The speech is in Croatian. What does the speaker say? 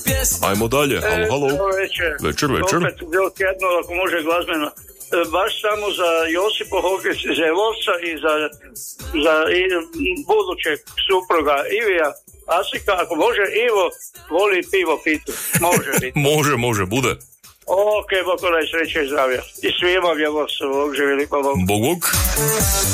Ajmo dalje, halo. Večer. Opet još jedno, ako može glazbeno. Baš samo za Josipa Zelovca i za budućeg supruga Ivija Asika, ako može, Ivo voli pivo pitu. Može biti. može, bude. Ok, Bog onaj sreće i zdravlja. I svima vjelost, Bog živjeli, pa Bog. Bog.